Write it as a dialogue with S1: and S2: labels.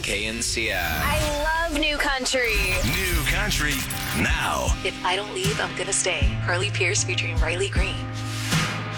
S1: KNCI.
S2: I love new country.
S3: New country now.
S4: If I don't leave, I'm gonna stay. Carly Pierce featuring Riley Green.